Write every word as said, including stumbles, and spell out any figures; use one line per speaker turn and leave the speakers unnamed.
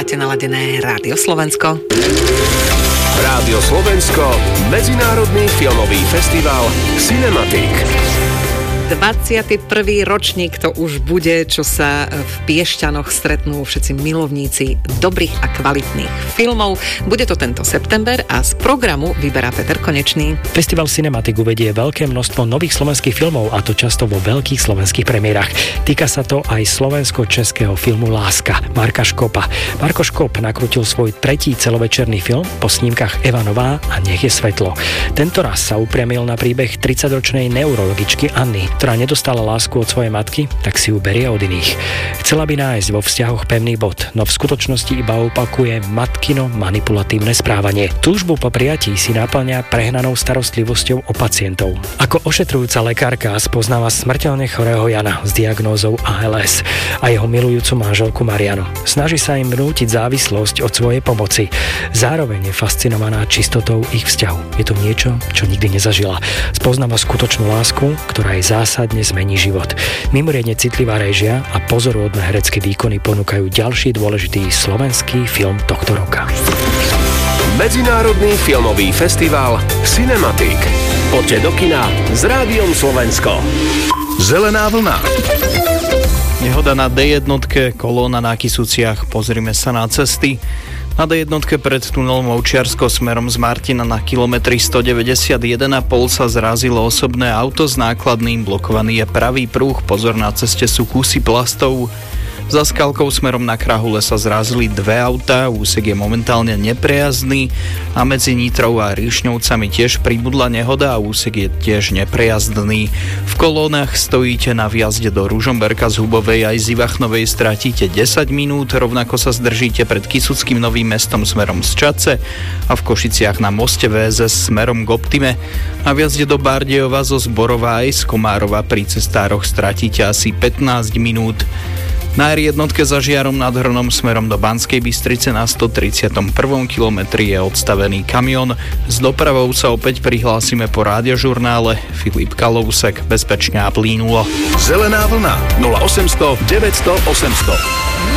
Máte naladené Rádio Slovensko.
Rádio Slovensko, Medzinárodný filmový festival Cinematic.
dvadsiaty prvý ročník to už bude, čo sa v Piešťanoch stretnú všetci milovníci dobrých a kvalitných filmov. Bude to tento september a z programu vyberá Peter Konečný.
Festival Cinematic uvedie veľké množstvo nových slovenských filmov, a to často vo veľkých slovenských premiérach. Týka sa to aj slovensko-českého filmu Láska Marka Škopa. Marko Škop nakrútil svoj tretí celovečerný film po snímkach Eva Nová a Nech je svetlo. Tento raz sa upriamil na príbeh tridsaťročnej neurologičky Anny, ktorá nedostala lásku od svojej matky, tak si ju berie od iných. Chcela by nájsť vo vzťahoch pevný bod, no v skutočnosti iba opakuje matkino manipulatívne správanie. Túžbu po prijatí si naplňa prehnanou starostlivosťou o pacientov. Ako ošetrujúca lekárka spoznáva smrteľne chorého Jana s diagnózou á el es a jeho milujúcu manželku Marianu. Snaží sa im vnútiť závislosť od svojej pomoci. Zároveň je fascinovaná čistotou ich vzťahu. Je to niečo, čo nikdy nezažila. Spoznáva skutočnú lásku, ktorá je zásadne zmení život. Mimoriadne citlivá réžia a pozoruhodné herecké výkony ponúkajú ďalší dôležitý slovenský film tohto roka.
Medzinárodný filmový festival Cinematic. Poďte do kina s Rádiom Slovensko. Zelená vlna.
Nehoda na dé jedna, kolóna na Kysuciach. Pozrime sa na cesty. Na dé jedna pred tunelom Ovčiarsko smerom z Martina na kilometri stodeväťdesiatjeden a pol sa zrazilo osobné auto s nákladným, blokovaný je pravý pruh, pozor, na ceste sú kusy plastov. Za Skalkou smerom na Krahule sa zrazili dve autá, úsek je momentálne neprejazdný a medzi Nitrou a Ríšňovcami tiež pribudla nehoda a úsek je tiež neprejazdný. V kolónach stojíte na vjazde do Ružomberka z Hubovej aj z Ivachnovej, stratíte desať minút, rovnako sa zdržíte pred Kysuckým Novým Mestom smerom z Čadce a v Košiciach na moste vé es es smerom k Optime. Na vjazde do Bardejova zo Zborova aj z Komárova pri cestároch stratíte asi pätnásť minút. Na er jedna za Žiarom nad Hronom smerom do Banskej Bystrice na stotridsiatom prvom kilometri je odstavený kamión. S dopravou sa opäť prihlásime po rádiožurnále. Filip Kalousek, bezpečne a plínulo.
Zelená vlna nula osemsto deväťsto osemsto.